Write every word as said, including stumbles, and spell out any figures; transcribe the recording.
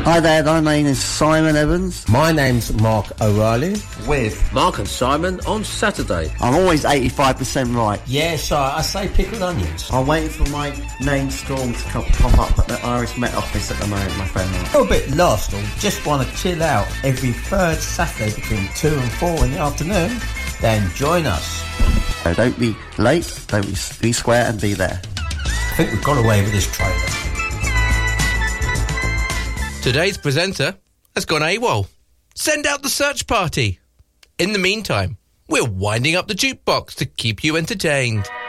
Hi there, my name is Simon Evans. My name's Mark O'Reilly. With Mark and Simon on Saturday. I'm always eighty-five percent right. Yeah, so I say pickled onions. I'm waiting for my name storm to come, pop up at the Irish Met Office at the moment, my friend. You're a bit lost or just want to chill out every third Saturday between two and four in the afternoon? Then join us. So don't be late, don't be, be square and be there. I think we've got away with this trailer. Today's presenter has gone AWOL. Send out the search party. In the meantime, we're winding up the jukebox to keep you entertained.